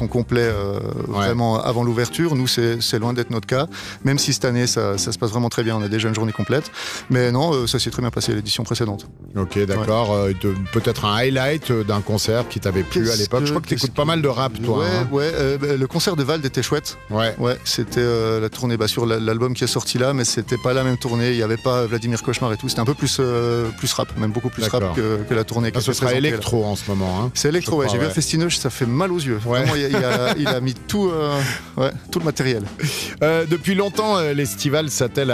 sont complets vraiment avant l'ouverture. Nous, c'est loin d'être notre cas, même si cette année, ça se passe vraiment très bien. On a déjà une journée complète. Mais non, ça s'est très bien passé l'édition précédente. Ok, d'accord. Ouais. Peut-être un highlight d'un concert qui t'avait plu à l'époque. Je crois que tu écoutes pas mal de rap, toi. Le concert de Vald était chouette. Ouais, c'était la tournée sur l'album qui est sorti là, mais c'était pas la même tournée. Il n'y avait pas Vladimir Cauchemar et tout. C'était un peu plus rap, même beaucoup plus rap que la tournée. Ce sera électro là. En ce moment. Hein. C'est électro, J'ai vu un Festinoche, ça fait mal aux yeux. Vraiment, il a mis tout le matériel. Depuis longtemps, l'Estival s'attelle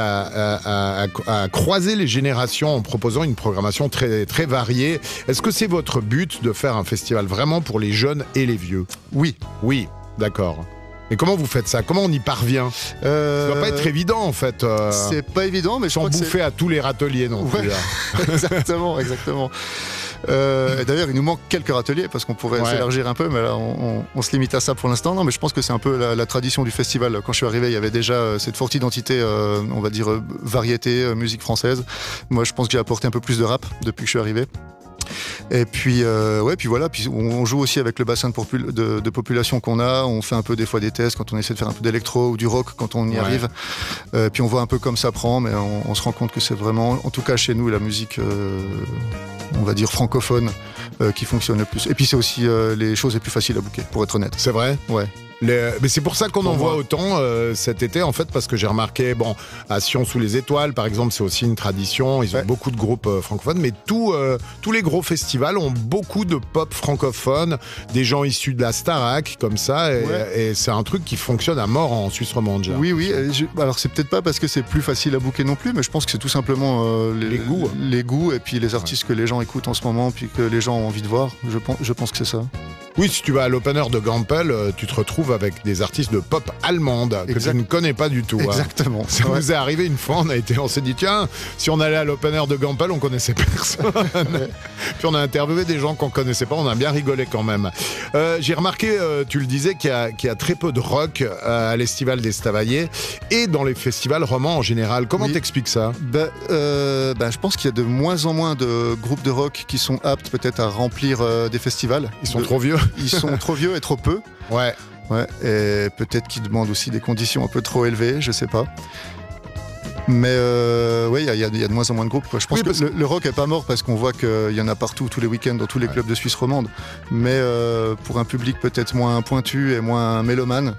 à croiser les générations en proposant une programmation très, très variée. Est-ce que c'est votre but de faire un festival vraiment pour les jeunes et les vieux ? Oui, d'accord. Et comment vous faites ça ? Comment on y parvient ? Ça doit pas être évident en fait. C'est pas évident, mais je crois que bouffer à tous les râteliers non plus. Exactement. D'ailleurs, il nous manque quelques râteliers parce qu'on pourrait s'élargir un peu, mais là, on se limite à ça pour l'instant. Non, mais je pense que c'est un peu la tradition du festival. Quand je suis arrivé, il y avait déjà cette forte identité, on va dire variété, musique française. Moi, je pense que j'ai apporté un peu plus de rap depuis que je suis arrivé. Et puis voilà, puis on joue aussi avec le bassin de population qu'on a. On fait un peu des fois des tests quand on essaie de faire un peu d'électro ou du rock quand on y arrive. Puis on voit un peu comme ça prend, mais on se rend compte que c'est vraiment, en tout cas chez nous, la musique, on va dire francophone, qui fonctionne le plus. Et puis c'est aussi les choses les plus faciles à booker, pour être honnête. C'est vrai ? Ouais. Mais c'est pour ça qu'on en voit autant cet été, en fait, parce que j'ai remarqué, à Sion sous les étoiles, par exemple, c'est aussi une tradition. Ils ont beaucoup de groupes francophones, mais tous les gros festivals ont beaucoup de pop francophone, des gens issus de la Starac, comme ça, et c'est un truc qui fonctionne à mort en Suisse romande. Oui. Alors c'est peut-être pas parce que c'est plus facile à booker non plus, mais je pense que c'est tout simplement les goûts et puis les artistes que les gens écoutent en ce moment, puis que les gens ont envie de voir. Je pense que c'est ça. Oui, si tu vas à l'opener de Gampel, tu te retrouves avec des artistes de pop allemande que tu ne connais pas du tout. Exactement. Ça nous est arrivé une fois, on s'est dit tiens, si on allait à l'opener de Gampel, on connaissait personne. Puis on a interviewé des gens qu'on connaissait pas, on a bien rigolé quand même. J'ai remarqué, tu le disais, qu'il y a très peu de rock à l'Estival d'Estavayer et dans les festivals romans en général. Comment t'expliques ça ? Je pense qu'il y a de moins en moins de groupes de rock qui sont aptes peut-être à remplir des festivals. Ils sont trop vieux. Ils sont trop vieux et trop peu. Ouais, et peut-être qu'ils demandent aussi des conditions un peu trop élevées, je sais pas. Mais il y a de moins en moins de groupes. Je pense que le rock est pas mort parce qu'on voit qu'il y en a partout, tous les week-ends, dans tous les clubs de Suisse romande. Mais pour un public peut-être moins pointu et moins mélomane,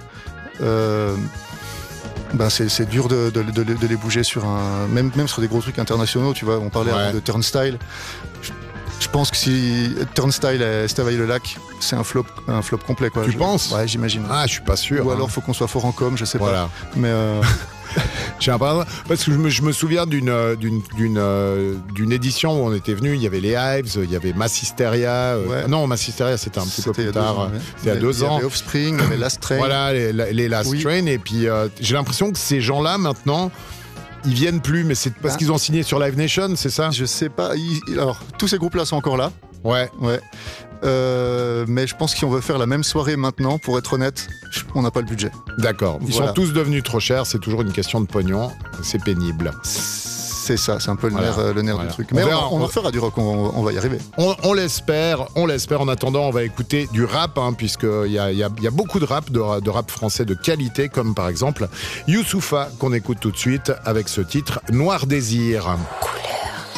c'est dur de les bouger sur même sur des gros trucs internationaux. Tu vois, on parlait avant de Turnstile. Je pense que si Turnstile et Estavayer-le-Lac, c'est un flop complet, quoi. Tu penses ? Ouais, j'imagine. Ah, je suis pas sûr. Ou alors faut qu'on soit fort en com, je sais pas. Mais parce que je me souviens d'une édition où on était venu, il y avait les Hives, il y avait Massisteria. Non, Massisteria c'était un petit peu plus tard. C'était il y a 2 ans. Il y avait Offspring, il y avait Last Train. Voilà, les Last Train. Et puis j'ai l'impression que ces gens-là maintenant, ils viennent plus, mais c'est parce qu'ils ont signé sur Live Nation, c'est ça ? Je sais pas. Alors, tous ces groupes-là sont encore là. Ouais. Mais je pense que si on veut faire la même soirée maintenant, pour être honnête, on n'a pas le budget. D'accord. Ils sont tous devenus trop chers, c'est toujours une question de pognon. C'est pénible. C'est ça, c'est un peu le nerf du truc. Mais on en fera du rock, on va y arriver. On l'espère. En attendant, on va écouter du rap, puisqu'il y a beaucoup de rap français de qualité, comme par exemple Youssoupha, qu'on écoute tout de suite avec ce titre Noir Désir. Cool.